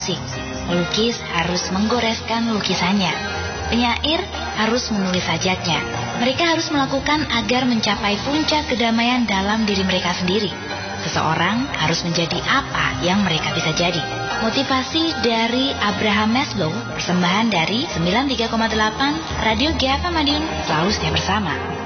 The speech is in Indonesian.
Pelukis harus menggoreskan lukisannya. Penyair harus menulis sajaknya. Mereka harus melakukan agar mencapai puncak kedamaian dalam diri mereka sendiri. Seseorang harus menjadi apa yang mereka bisa jadi. Motivasi dari Abraham Maslow, persembahan dari 93,8 Radio GFM Madiun, selalu setia bersama.